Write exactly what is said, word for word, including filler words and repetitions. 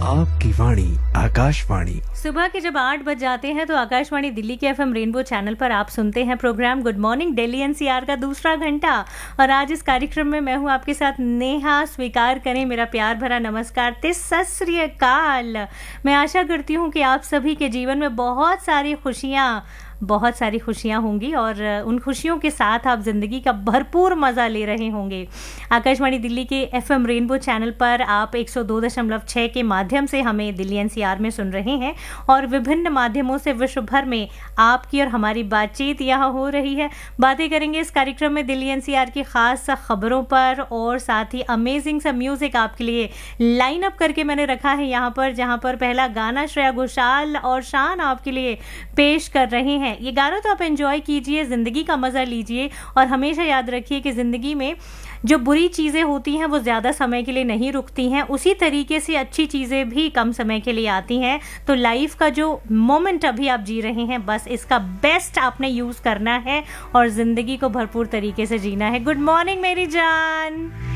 आपकी वाणी आकाशवाणी। सुबह के जब आठ बज जाते हैं तो आकाशवाणी दिल्ली के एफएम रेनबो चैनल पर आप सुनते हैं programme good morning Delhi NCR का दूसरा घंटा। और आज इस कार्यक्रम में मैं हूं आपके साथ नेहा। स्वीकार करें मेरा प्यार भरा नमस्कार, सत श्री अकाल। मैं आशा करती हूं कि आप सभी के जीवन में बहुत सारी खुशियां बहुत सारी खुशियां होंगी और उन खुशियों के साथ आप ज़िंदगी का भरपूर मज़ा ले रहे होंगे। आकाशवाणी दिल्ली के एफएम रेनबो चैनल पर आप एक सौ दो दशमलव छह के माध्यम से हमें दिल्ली एनसीआर में सुन रहे हैं और विभिन्न माध्यमों से विश्व भर में आपकी और हमारी बातचीत यहाँ हो रही है। बातें करेंगे इस कार्यक्रम में दिल्ली एनसीआर की ख़ास खबरों पर और साथ ही अमेजिंग सा म्यूज़िक आपके लिए लाइन अप करके मैंने रखा है यहाँ पर, जहाँ पर पहला गाना श्रेया घोषाल और शान आपके लिए पेश कर रहे हैं। ये गाना तो आप एंजॉय कीजिए, ज़िंदगी का मज़ा लीजिए और हमेशा याद रखिए कि ज़िंदगी में जो बुरी चीज़ें होती हैं वो ज़्यादा समय के लिए नहीं रुकती हैं, उसी तरीके से अच्छी चीज़ें भी कम समय के लिए आती हैं। तो लाइफ का जो मोमेंट अभी आप जी रहे हैं, बस इसका बेस्ट आपने यूज़ करना है और ज़िंदगी को भरपूर तरीके से जीना है। गुड मॉर्निंग मेरी जान।